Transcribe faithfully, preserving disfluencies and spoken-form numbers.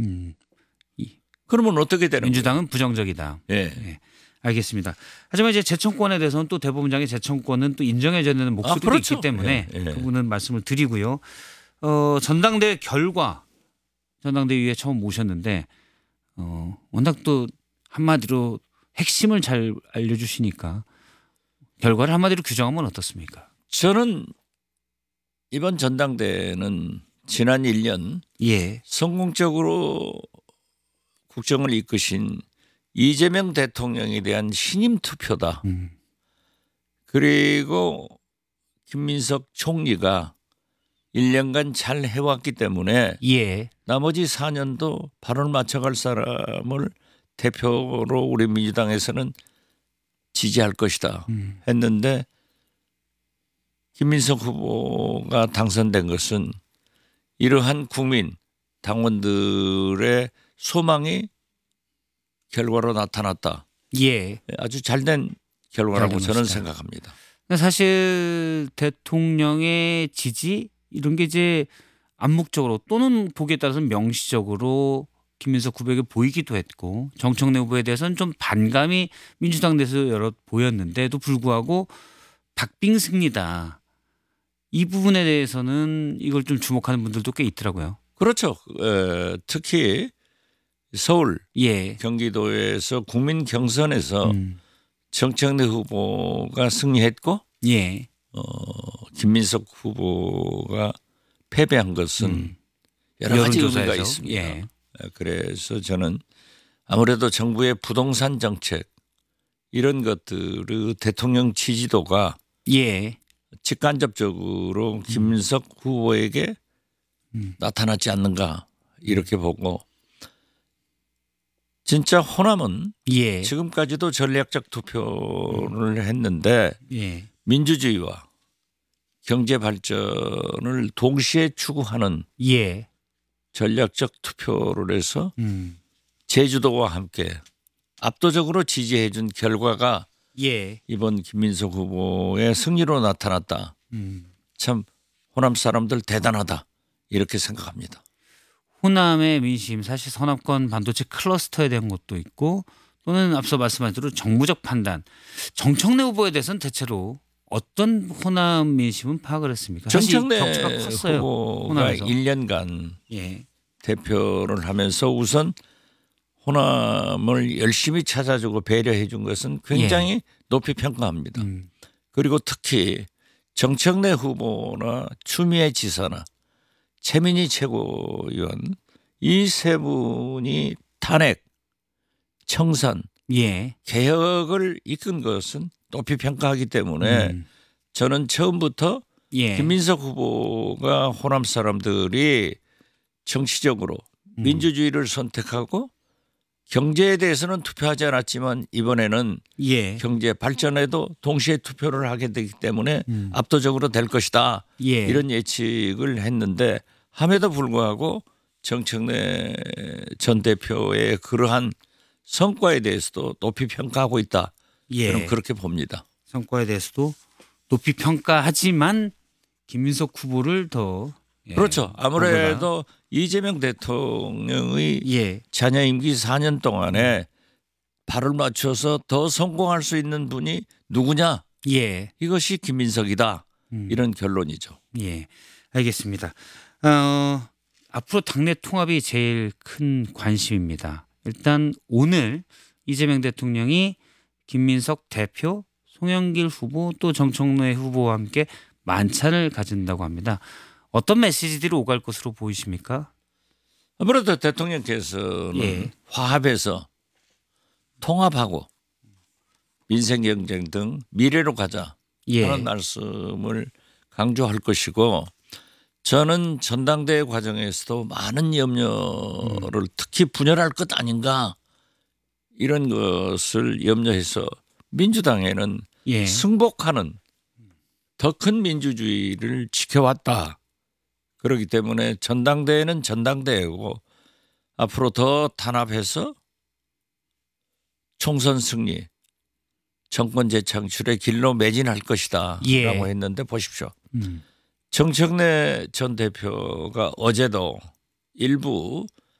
음. 그러면 어떻게 되는 민주당은 부정적이다. 거예요? 예. 네. 알겠습니다. 하지만 이제 재청권에 대해서는 또 대법원장의 재청권은 또 인정해줘야 되는 목소리도 아, 그렇죠. 있기 때문에 예, 예. 그 부분은 말씀을 드리고요. 어, 전당대회 결과 전당대회에 처음 모셨는데 어, 워낙 또 한마디로 핵심을 잘 알려주시니까 결과를 한마디로 규정하면 어떻습니까? 저는 이번 전당대회는 지난 일 년 예. 성공적으로 국정을 이끄신 이재명 대통령에 대한 신임 투표다. 음. 그리고 김민석 총리가 일 년간 잘 해왔기 때문에 예. 나머지 사 년도 발을 맞춰갈 사람을 대표로 우리 민주당에서는 지지할 것이다 음. 했는데 김민석 후보가 당선된 것은 이러한 국민 당원들의 소망이 결과로 나타났다. 예. 아주 잘된 결과라고 잘된 저는 것이다. 생각합니다. 사실 대통령의 지지 이런 게 이제 암묵적으로 또는 보기에 따라서는 명시적으로 김민석 후보에게 보이기도 했고 정청래 후보에 대해서는 좀 반감이 민주당 내에서 여러 보였는데도 불구하고 박빙 승리다. 이 부분에 대해서는 이걸 좀 주목하는 분들도 꽤 있더라고요. 그렇죠. 에, 특히 서울, 예. 경기도에서 국민 경선에서 음. 정청래 후보가 승리했고 예. 어, 김민석 후보가 패배한 것은 음. 여러 가지 의미가 여론조사에서. 있습니다. 예. 그래서 저는 아무래도 정부의 부동산 정책 이런 것들의 대통령 지지도가 예. 직간접적으로 김민석 후보에게 음. 나타났지 않는가 이렇게 보고 진짜 호남은 예. 지금까지도 전략적 투표를 했는데 예. 민주주의와 경제 발전을 동시에 추구하는 예. 전략적 투표를 해서 음. 제주도와 함께 압도적으로 지지해 준 결과가 예. 이번 김민석 후보의 승리로 나타났다. 음. 참 호남 사람들 대단하다 이렇게 생각합니다. 호남의 민심 사실 서남권 반도체 클러스터에 대한 것도 있고 또는 앞서 말씀하신 대로 정무적 판단 정청래 후보에 대해서는 대체로 어떤 호남 민심은 파악을 했습니까? 사실 정청래 격차가 컸어요. 후보가 호남에서. 일 년간 예. 대표를 하면서 우선 호남을 열심히 찾아주고 배려해 준 것은 굉장히 예. 높이 평가합니다. 음. 그리고 특히 정청래 후보나 추미애 지사나 최민희 최고위원 이 세 분이 탄핵, 청산, 예. 개혁을 이끈 것은 높이 평가하기 때문에 음. 저는 처음부터 예. 김민석 후보가 호남 사람들이 정치적으로 음. 민주주의를 선택하고 경제에 대해서는 투표하지 않았지만 이번에는 예. 경제 발전에도 동시에 투표를 하게 되기 때문에 음. 압도적으로 될 것이다. 예. 이런 예측을 했는데 함에도 불구하고 정청래 전 대표의 그러한 성과에 대해서도 높이 평가하고 있다. 예. 저는 그렇게 봅니다. 성과에 대해서도 높이 평가하지만 김민석 후보를 더 예. 그렇죠. 아무래도 이재명 대통령의 예. 자녀 임기 사 년 동안에 발을 맞춰서 더 성공할 수 있는 분이 누구냐? 예. 이것이 김민석이다. 음. 이런 결론이죠. 예. 알겠습니다. 어, 앞으로 당내 통합이 제일 큰 관심입니다. 일단 오늘 이재명 대통령이 김민석 대표, 송영길 후보 또 정청래 후보와 함께 만찬을 가진다고 합니다. 어떤 메시지들이 오갈 것으로 보이십니까? 아무래도 대통령께서는 예. 화합해서 통합하고 민생 경쟁 등 미래로 가자 예. 하는 말씀을 강조할 것이고 저는 전당대회 과정에서도 많은 염려를 특히 분열할 것 아닌가 이런 것을 염려해서 민주당에는 예. 승복하는 더 큰 민주주의를 지켜왔다. 그렇기 때문에 전당대회는 전당대회고 앞으로 더 단합해서 총선 승리, 정권 재창출의 길로 매진할 것이다 예. 라고 했는데 보십시오. 음. 정청래 전 대표가 어제도 일부